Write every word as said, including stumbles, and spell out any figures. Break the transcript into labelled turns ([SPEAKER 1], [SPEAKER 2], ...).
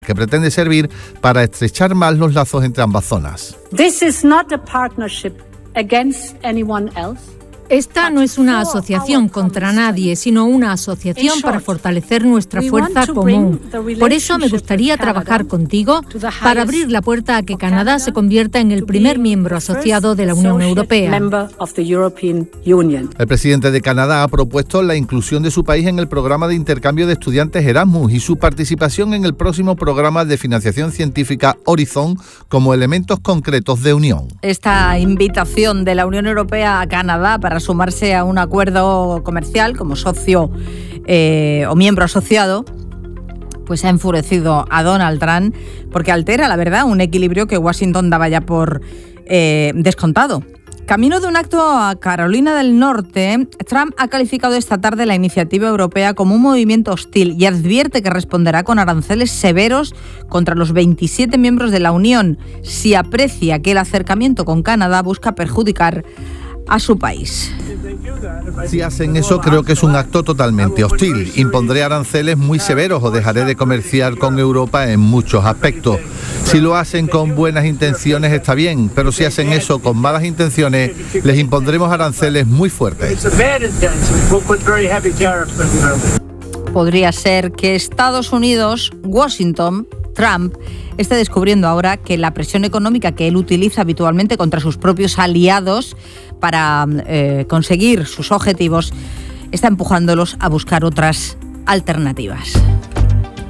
[SPEAKER 1] que pretende servir para estrechar más los lazos entre ambas zonas.
[SPEAKER 2] This is not a partnership against anyone else.
[SPEAKER 3] Esta no es una asociación contra nadie, sino una asociación para fortalecer nuestra fuerza común. Por eso me gustaría trabajar contigo para abrir la puerta a que Canadá se convierta en el primer miembro asociado de la Unión Europea.
[SPEAKER 1] El presidente de Canadá ha propuesto la inclusión de su país en el programa de intercambio de estudiantes Erasmus y su participación en el próximo programa de financiación científica Horizon como elementos concretos de unión.
[SPEAKER 4] Esta invitación de la Unión Europea a Canadá para sumarse a un acuerdo comercial como socio eh, o miembro asociado, pues ha enfurecido a Donald Trump porque altera, la verdad, un equilibrio que Washington daba ya por eh, descontado. Camino de un acto a Carolina del Norte, Trump ha calificado esta tarde la iniciativa europea como un movimiento hostil y advierte que responderá con aranceles severos contra los veintisiete miembros de la Unión si aprecia que el acercamiento con Canadá busca perjudicar a su país.
[SPEAKER 1] Si hacen eso, creo que es un acto totalmente hostil. Impondré aranceles muy severos o dejaré de comerciar con Europa en muchos aspectos. Si lo hacen con buenas intenciones está bien, pero si hacen eso con malas intenciones, les impondremos aranceles muy fuertes.
[SPEAKER 4] Podría ser que Estados Unidos, Washington, Trump, esté descubriendo ahora que la presión económica que él utiliza habitualmente contra sus propios aliados para eh, conseguir sus objetivos está empujándolos a buscar otras alternativas.